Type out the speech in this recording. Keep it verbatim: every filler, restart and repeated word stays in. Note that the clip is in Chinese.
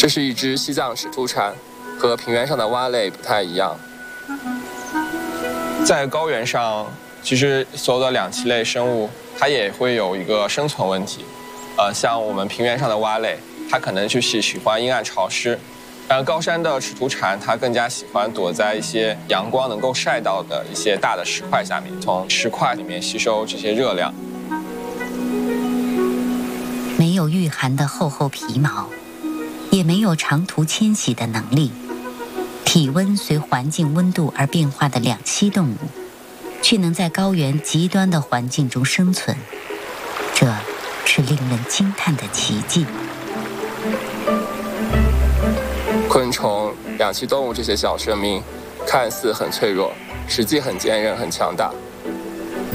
这是一只西藏齿突蝉，和平原上的蛙类不太一样。在高原上，其实所有的两栖类生物，它也会有一个生存问题。呃，像我们平原上的蛙类，它可能就是喜欢阴暗潮湿，而高山的齿突蝉，它更加喜欢躲在一些阳光能够晒到的一些大的石块下面，从石块里面吸收这些热量。 没有御寒的厚厚皮毛，也没有长途迁徙的能力，体温随环境温度而变化的两栖动物，却能在高原极端的环境中生存，这是令人惊叹的奇迹。 昆虫、两栖动物这些小生命，看似很脆弱，实际很坚韧、很强大。